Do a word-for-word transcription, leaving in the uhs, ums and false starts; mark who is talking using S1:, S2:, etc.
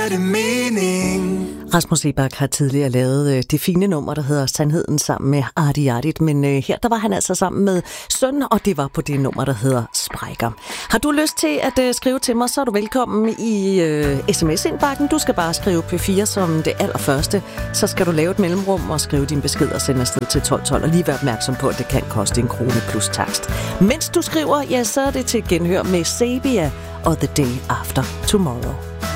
S1: Rasmus Seebach har tidligere lavet øh, det fine nummer, der hedder Sandheden sammen med Arti Artit, men øh, her der var han altså sammen med søn, og det var på det nummer, der hedder Sprækker. Har du lyst til at øh, skrive til mig, så er du velkommen i øh, sms-indbakken. Du skal bare skrive P fire som det allerførste, så skal du lave et mellemrum og skrive din besked og sende afsted til tolv tolv, og lige være opmærksom på, at det kan koste en krone plus takst. Mens du skriver, ja, så er det til genhør med Sabia og The Day After Tomorrow.